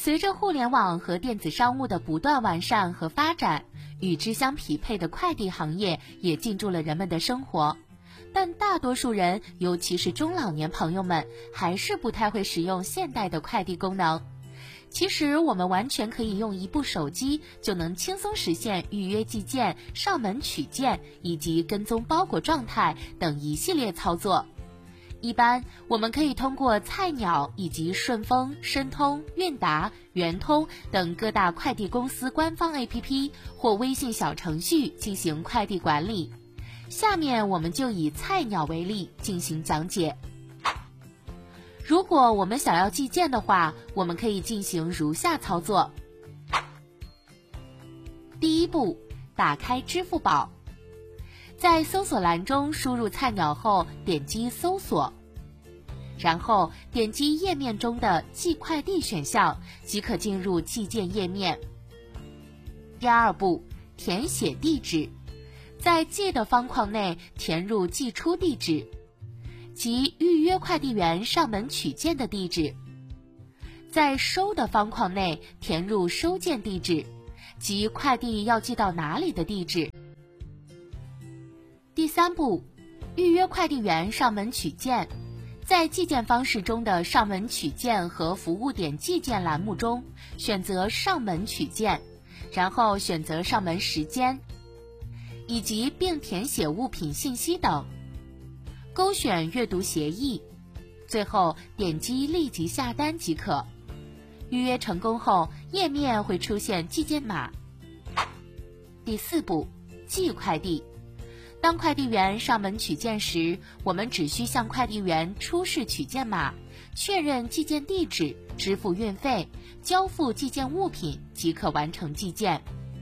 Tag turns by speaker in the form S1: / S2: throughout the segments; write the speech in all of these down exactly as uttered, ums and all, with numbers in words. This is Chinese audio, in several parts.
S1: 随着互联网和电子商务的不断完善和发展，与之相匹配的快递行业也进入了人们的生活。但大多数人，尤其是中老年朋友们，还是不太会使用现代的快递功能。其实我们完全可以用一部手机就能轻松实现预约寄件、上门取件以及跟踪包裹状态等一系列操作。一般我们可以通过菜鸟以及顺丰、申通、韵达、圆通等各大快递公司官方 A P P 或微信小程序进行快递管理。下面我们就以菜鸟为例进行讲解。如果我们想要寄件的话，我们可以进行如下操作。第一步，打开支付宝。在搜索栏中输入菜鸟后，点击搜索，然后点击页面中的寄快递选项，即可进入寄件页面。第二步，填写地址。在寄的方框内填入寄出地址，即预约快递员上门取件的地址。在收的方框内填入收件地址，即快递要寄到哪里的地址。第三步，预约快递员上门取件。在寄件方式中的上门取件和服务点寄件栏目中，选择上门取件，然后选择上门时间，以及并填写物品信息等，勾选阅读协议，最后点击立即下单即可。预约成功后，页面会出现寄件码。第四步，寄快递。当快递员上门取件时，我们只需向快递员出示取件码，确认寄件地址，支付运费，交付寄件物品，即可完成寄件。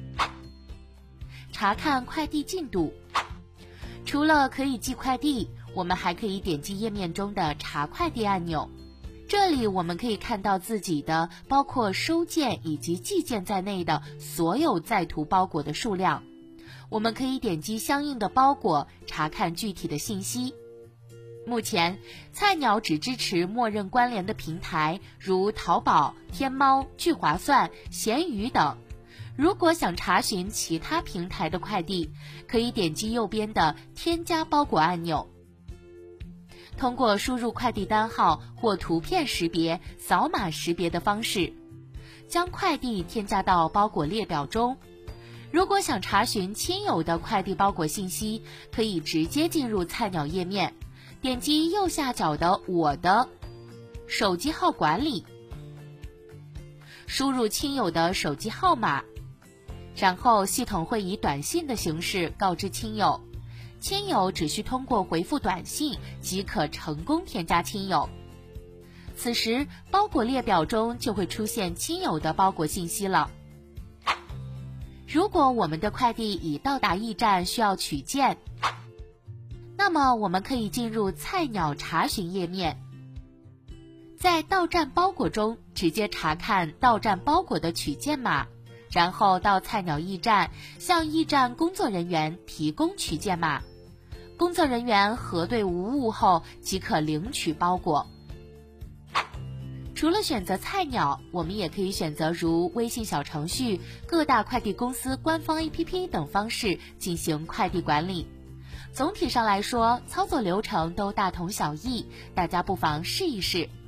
S1: 查看快递进度。除了可以寄快递，我们还可以点击页面中的查快递按钮。这里我们可以看到自己的包括收件以及寄件在内的所有在途包裹的数量。我们可以点击相应的包裹，查看具体的信息。目前，菜鸟只支持默认关联的平台，如淘宝、天猫、聚划算、闲鱼等。如果想查询其他平台的快递，可以点击右边的添加包裹按钮。通过输入快递单号或图片识别、扫码识别的方式，将快递添加到包裹列表中。如果想查询亲友的快递包裹信息，可以直接进入菜鸟页面，点击右下角的我的手机号管理，输入亲友的手机号码，然后系统会以短信的形式告知亲友，亲友只需通过回复短信即可成功添加亲友。此时包裹列表中就会出现亲友的包裹信息了。如果我们的快递已到达驿站需要取件，那么我们可以进入菜鸟查询页面，在到站包裹中直接查看到站包裹的取件码，然后到菜鸟驿站向驿站工作人员提供取件码，工作人员核对无误后即可领取包裹。除了选择菜鸟，我们也可以选择如微信小程序、各大快递公司官方 A P P 等方式进行快递管理。总体上来说，操作流程都大同小异，大家不妨试一试。